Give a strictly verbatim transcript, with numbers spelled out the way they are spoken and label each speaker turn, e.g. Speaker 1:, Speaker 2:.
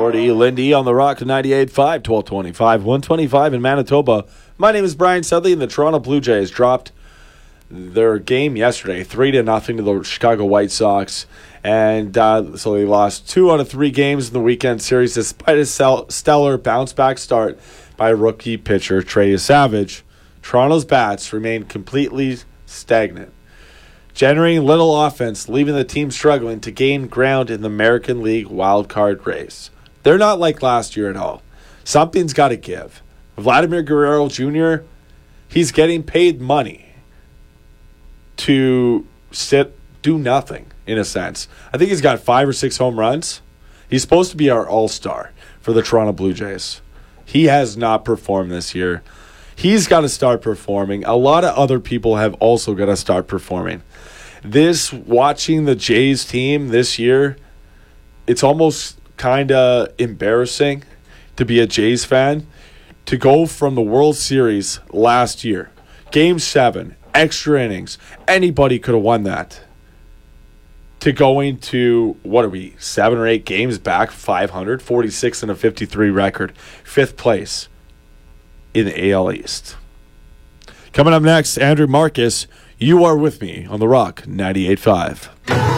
Speaker 1: Jordy Lindy on the Rock ninety-eight point five, twelve twenty-five, one twenty-five in Manitoba. My name is Brian Sedley, and the Toronto Blue Jays dropped their game yesterday, three to nothing to the Chicago White Sox. And uh, so they lost two out of three games in the weekend series, despite a stellar bounce-back start by rookie pitcher Trey Savage. Toronto's bats remained completely stagnant, generating little offense, leaving the team struggling to gain ground in the American League wildcard race. They're not like last year at all. Something's got to give. Vladimir Guerrero Junior, he's getting paid money to sit, do nothing, in a sense. I think he's got five or six home runs. He's supposed to be our all-star for the Toronto Blue Jays. He has not performed this year. He's got to start performing. A lot of other people have also got to start performing. This, watching the Jays team this year, it's almost kind of embarrassing to be a Jays fan, to go from the World Series last year, Game seven, extra innings, anybody could have won that, to going to, what are we, seven or eight games back, five hundred, forty-six and a fifty-three record, fifth place in the A L East. Coming up next, Andrew Marcus, you are with me on The Rock ninety-eight point five.